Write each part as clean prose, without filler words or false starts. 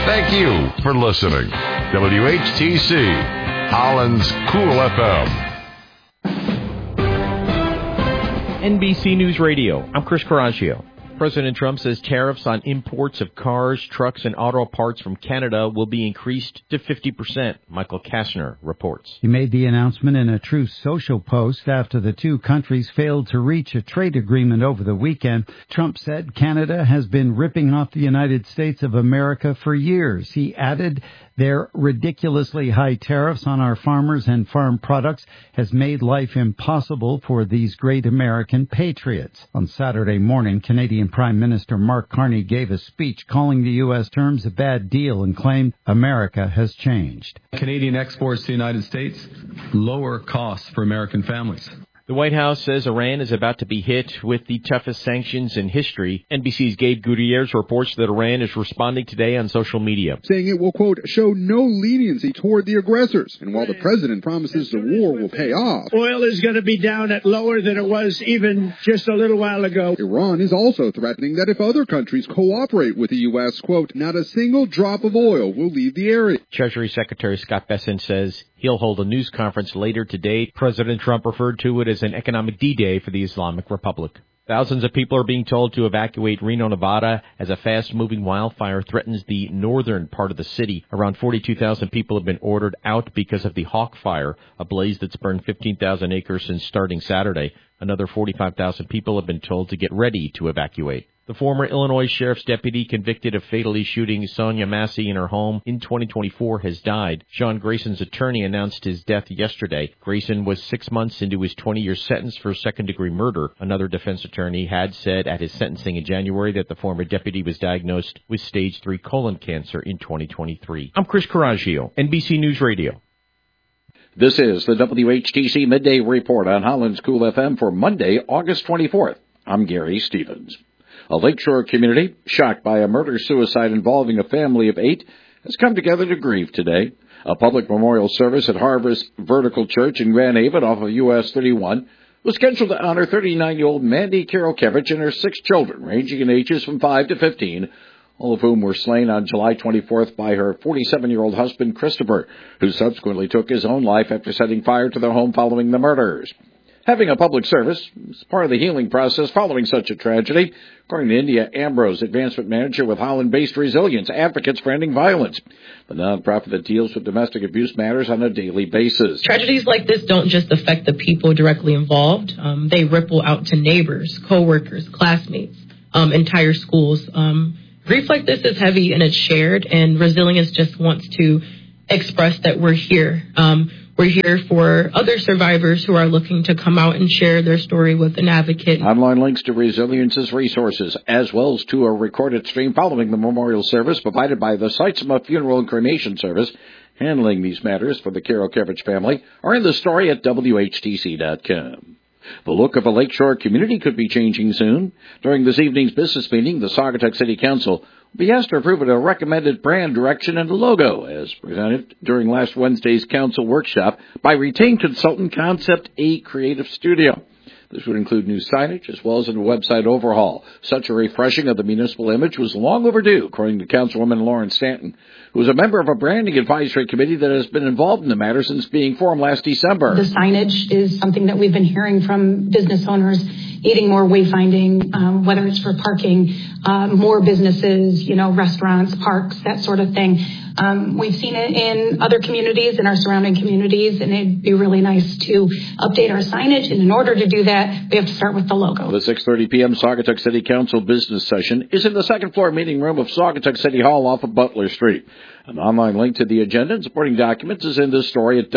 Thank you for listening. WHTC, Holland's Cool FM. NBC News Radio. I'm Chris Coraggio. President Trump says tariffs on imports of cars, trucks, and auto parts from Canada will be increased to 50%. Michael Kastner reports. He made the announcement in a Truth Social post after the two countries failed to reach a trade agreement over the weekend. Trump said Canada has been ripping off the United States of America for years. He added, their ridiculously high tariffs on our farmers and farm products has made life impossible for these great American patriots. On Saturday morning, Canadian Prime Minister Mark Carney gave a speech calling the U.S. terms a bad deal and claimed America has changed. Canadian exports to the United States, lower costs for American families. The White House says Iran is about to be hit with the toughest sanctions in history. NBC's Gabe Gutierrez reports that Iran is responding today on social media, saying it will, quote, show no leniency toward the aggressors. And while the president promises the war will pay off, oil is going to be down at lower than it was even just a little while ago. Iran is also threatening that if other countries cooperate with the U.S., quote, not a single drop of oil will leave the area. Treasury Secretary Scott Bessent says he'll hold a news conference later today. President Trump referred to it as an economic D-Day for the Islamic Republic. Thousands of people are being told to evacuate Reno, Nevada, as a fast-moving wildfire threatens the northern part of the city. Around 42,000 people have been ordered out because of the Hawk Fire, a blaze that's burned 15,000 acres since starting Saturday. Another 45,000 people have been told to get ready to evacuate. The former Illinois sheriff's deputy convicted of fatally shooting Sonia Massey in her home in 2024 has died. Sean Grayson's attorney announced his death yesterday. Grayson was 6 months into his 20-year sentence for second-degree murder. Another defense attorney had said at his sentencing in January that the former deputy was diagnosed with stage 3 colon cancer in 2023. I'm Chris Coraggio, NBC News Radio. This is the WHTC Midday Report on Holland's Cool FM for Monday, August 24th. I'm Gary Stevens. A Lakeshore community, shocked by a murder-suicide involving a family of 8, has come together to grieve today. A public memorial service at Harvest Vertical Church in Grand Haven off of US 31 was scheduled to honor 39-year-old Mandy Karolkiewicz and her 6 children, ranging in ages from 5 to 15, all of whom were slain on July 24th by her 47-year-old husband, Christopher, who subsequently took his own life after setting fire to their home following the murders. Having a public service is part of the healing process following such a tragedy, according to India Ambrose, advancement manager with Holland-based Resilience Advocates for Ending Violence, the nonprofit that deals with domestic abuse matters on a daily basis. Tragedies like this don't just affect the people directly involved. They ripple out to neighbors, coworkers, classmates, entire schools. Grief like this is heavy and it's shared, and Resilience just wants to express that we're here. We're here for other survivors who are looking to come out and share their story with an advocate. Online links to Resilience's resources, as well as to a recorded stream following the memorial service provided by the Seitzma Funeral and Cremation Service, handling these matters for the Karolkiewicz family, are in the story at WHTC.com. The look of a Lakeshore community could be changing soon. During this evening's business meeting, the Saugatuck City Council will be asked to approve a recommended brand direction and logo, as presented during last Wednesday's council workshop by retained consultant Concept A Creative Studio. This would include new signage as well as a website overhaul. Such a refreshing of the municipal image was long overdue, according to Councilwoman Lauren Stanton, who is a member of a branding advisory committee that has been involved in the matter since being formed last December. The signage is something that we've been hearing from business owners needing more wayfinding, whether it's for parking, more businesses, restaurants, parks, that sort of thing. We've seen it in other communities, in our surrounding communities, and it'd be really nice to update our signage. And in order to do that, we have to start with the logo. The 6:30 p.m. Saugatuck City Council business session is in the second floor meeting room of Saugatuck City Hall off of Butler Street. An online link to the agenda and supporting documents is in this story at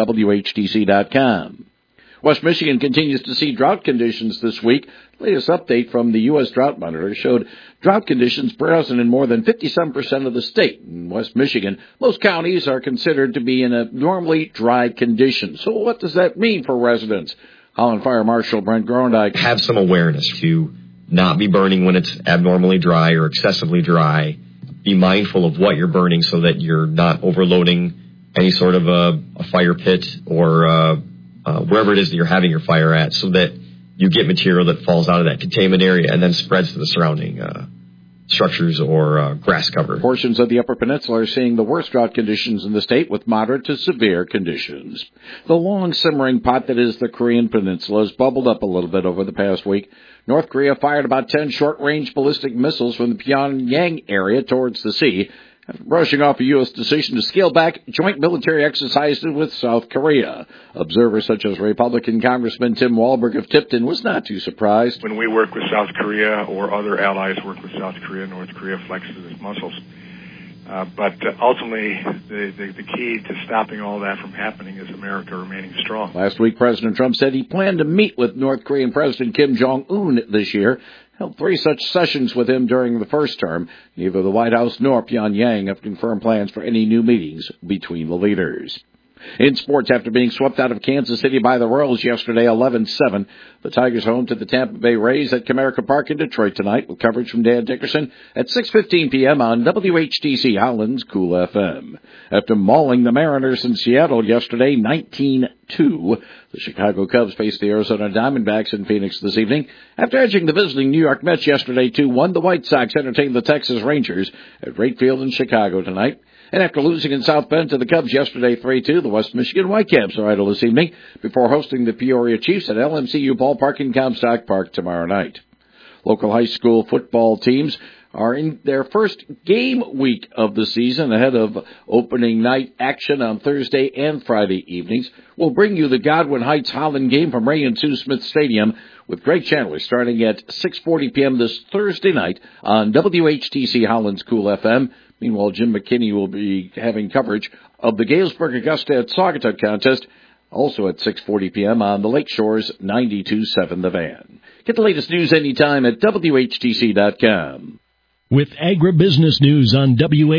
WHTC.com. West Michigan continues to see drought conditions this week. The latest update from the U.S. Drought Monitor showed drought conditions present in more than 57% of the state. In West Michigan, most counties are considered to be in a normally dry condition. So what does that mean for residents? Holland Fire Marshal Brent Grondike. Have some awareness to not be burning when it's abnormally dry or excessively dry. Be mindful of what you're burning so that you're not overloading any sort of a fire pit or wherever it is that you're having your fire at, so that you get material that falls out of that containment area and then spreads to the surrounding structures or grass cover. Portions of the Upper Peninsula are seeing the worst drought conditions in the state with moderate to severe conditions. The long simmering pot that is the Korean Peninsula has bubbled up a little bit over the past week. North Korea fired about 10 short-range ballistic missiles from the Pyongyang area towards the sea, after brushing off a U.S. decision to scale back joint military exercises with South Korea. Observers such as Republican Congressman Tim Walberg of Tipton was not too surprised. When we work with South Korea or other allies work with South Korea, North Korea flexes its muscles. But ultimately, the key to stopping all that from happening is America remaining strong. Last week, President Trump said he planned to meet with North Korean President Kim Jong-un this year. Held 3 such sessions with him during the first term. Neither the White House nor Pyongyang have confirmed plans for any new meetings between the leaders. In sports, after being swept out of Kansas City by the Royals yesterday 11-7, the Tigers home to the Tampa Bay Rays at Comerica Park in Detroit tonight with coverage from Dan Dickerson at 6:15 p.m. on WHTC Holland's Cool FM. After mauling the Mariners in Seattle yesterday 19-2, the Chicago Cubs face the Arizona Diamondbacks in Phoenix this evening. After edging the visiting New York Mets yesterday 2-1, the White Sox entertained the Texas Rangers at Wright Field in Chicago tonight. And after losing in South Bend to the Cubs yesterday 3-2, the West Michigan Whitecaps are idle this evening before hosting the Peoria Chiefs at LMCU Ballpark in Comstock Park tomorrow night. Local high school football teams are in their first game week of the season ahead of opening night action on Thursday and Friday evenings. We'll bring you the Godwin Heights Holland game from Ray and Sue Smith Stadium with Greg Chandler starting at 6:40 p.m. this Thursday night on WHTC Holland's Cool FM. Meanwhile, Jim McKinney will be having coverage of the Galesburg Augusta at Saugatuck contest, also at 6:40 p.m. on the Lakeshore's 92.7 The Van. Get the latest news anytime at WHTC.com. With agribusiness news on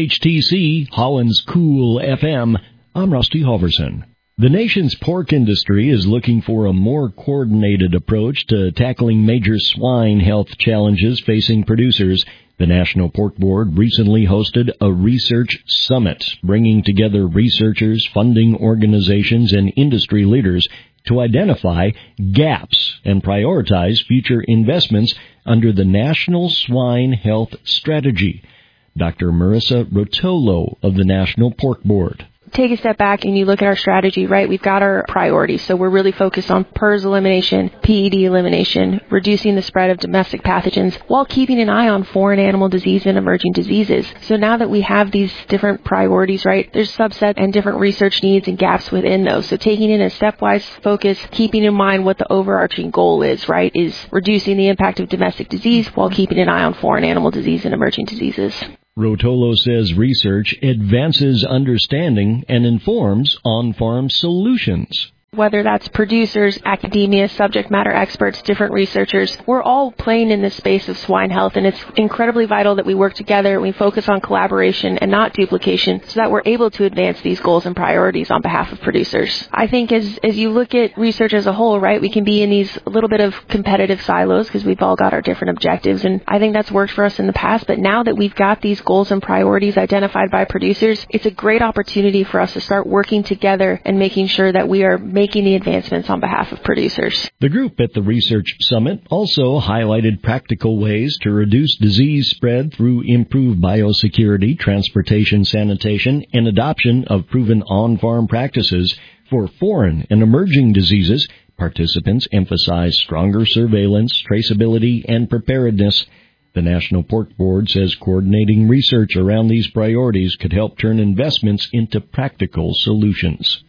WHTC, Holland's Cool FM, I'm Rusty Halverson. The nation's pork industry is looking for a more coordinated approach to tackling major swine health challenges facing producers. The National Pork Board recently hosted a research summit, bringing together researchers, funding organizations, and industry leaders to identify gaps and prioritize future investments under the National Swine Health Strategy. Dr. Marissa Rotolo of the National Pork Board. Take a step back and you look at our strategy, right? We've got our priorities. So we're really focused on PRRS elimination, PED elimination, reducing the spread of domestic pathogens while keeping an eye on foreign animal disease and emerging diseases. So now that we have these different priorities, right, there's subset and different research needs and gaps within those. So taking in a stepwise focus, keeping in mind what the overarching goal is, right, is reducing the impact of domestic disease while keeping an eye on foreign animal disease and emerging diseases. Rotolo says research advances understanding and informs on-farm solutions. Whether that's producers, academia, subject matter experts, different researchers, we're all playing in this space of swine health, and it's incredibly vital that we work together, we focus on collaboration and not duplication so that we're able to advance these goals and priorities on behalf of producers. I think as you look at research as a whole, right, we can be in these a little bit of competitive silos because we've all got our different objectives, and I think that's worked for us in the past, but now that we've got these goals and priorities identified by producers, it's a great opportunity for us to start working together and making sure that we are making the advancements on behalf of producers. The group at the Research Summit also highlighted practical ways to reduce disease spread through improved biosecurity, transportation, sanitation, and adoption of proven on-farm practices for foreign and emerging diseases. Participants emphasized stronger surveillance, traceability, and preparedness. The National Pork Board says coordinating research around these priorities could help turn investments into practical solutions.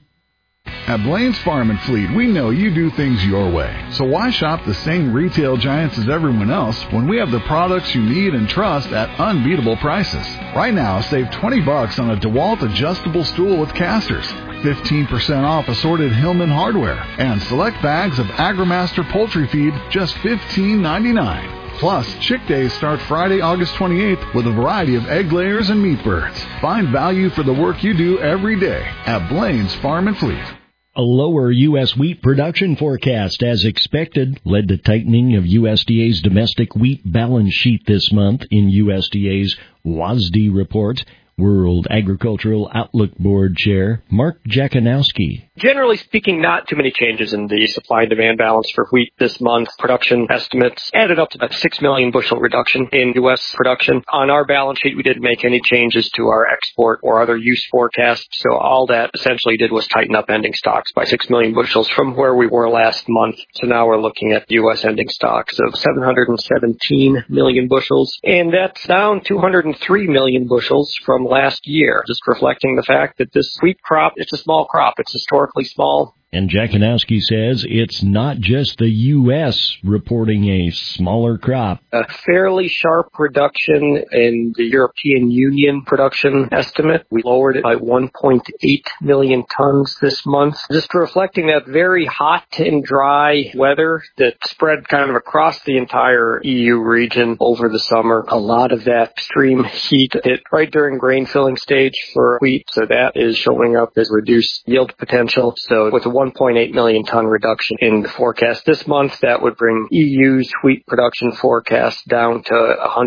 At Blaine's Farm and Fleet, we know you do things your way. So why shop the same retail giants as everyone else when we have the products you need and trust at unbeatable prices? Right now, save $20 on a DeWalt adjustable stool with casters, 15% off assorted Hillman hardware, and select bags of AgriMaster poultry feed, just $15.99. Plus, Chick Days start Friday, August 28th with a variety of egg layers and meat birds. Find value for the work you do every day at Blaine's Farm and Fleet. A lower U.S. wheat production forecast, as expected, led to tightening of USDA's domestic wheat balance sheet this month in USDA's WASDE report. World Agricultural Outlook Board Chair Mark Jakanowski. Generally speaking, not too many changes in the supply and demand balance for wheat this month. Production estimates added up to about 6 million bushel reduction in U.S. production. On our balance sheet, we didn't make any changes to our export or other use forecasts, so all that essentially did was tighten up ending stocks by 6 million bushels from where we were last month. So now we're looking at U.S. ending stocks of 717 million bushels, and that's down 203 million bushels from last year, just reflecting the fact that this wheat crop, it's a small crop. It's historically small. And Jackowski says it's not just the U.S. reporting a smaller crop. A fairly sharp reduction in the European Union production estimate. We lowered it by 1.8 million tons this month, just reflecting that very hot and dry weather that spread kind of across the entire EU region over the summer. A lot of that extreme heat hit right during grain filling stage for wheat, so that is showing up as reduced yield potential. So with a 1.8 million ton reduction in the forecast this month, that would bring EU's wheat production forecast down to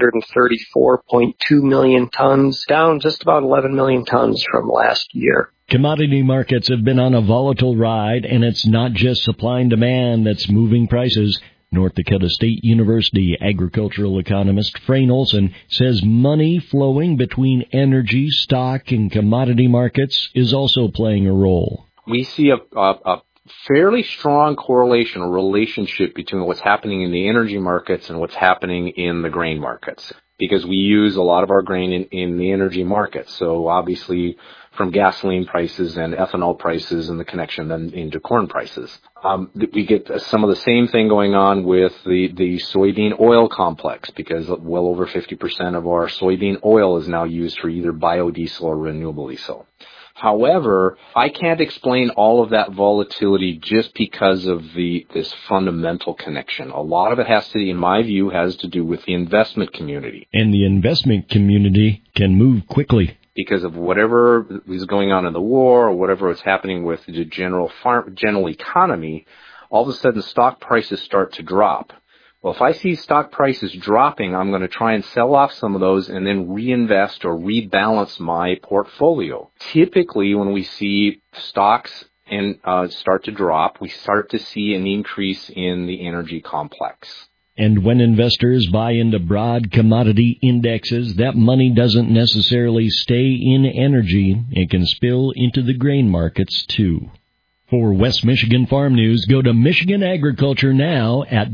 134.2 million tons, down just about 11 million tons from last year. Commodity markets have been on a volatile ride, and it's not just supply and demand that's moving prices. North Dakota State University agricultural economist Frayne Olson says money flowing between energy, stock, and commodity markets is also playing a role. We see a fairly strong correlation or relationship between what's happening in the energy markets and what's happening in the grain markets, because we use a lot of our grain in the energy markets. So obviously from gasoline prices and ethanol prices and the connection then into corn prices. We get some of the same thing going on with the soybean oil complex, because well over 50% of our soybean oil is now used for either biodiesel or renewable diesel. However, I can't explain all of that volatility just because of this fundamental connection. A lot of it has to, in my view, has to do with the investment community. And the investment community can move quickly. Because of whatever is going on in the war or whatever is happening with the general economy, all of a sudden stock prices start to drop. Well, if I see stock prices dropping, I'm going to try and sell off some of those and then reinvest or rebalance my portfolio. Typically, when we see stocks start to drop, we start to see an increase in the energy complex. And when investors buy into broad commodity indexes, that money doesn't necessarily stay in energy. It can spill into the grain markets, too. For West Michigan Farm News, go to Michigan Agriculture Now at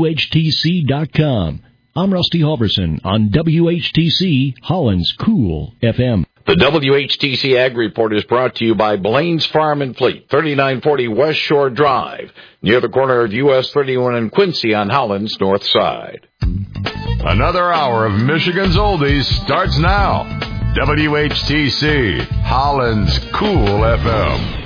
WHTC.com. I'm Rusty Halverson on WHTC, Holland's Cool FM. The WHTC Ag Report is brought to you by Blaine's Farm and Fleet, 3940 West Shore Drive, near the corner of US 31 and Quincy on Holland's north side. Another hour of Michigan's Oldies starts now. WHTC, Holland's Cool FM.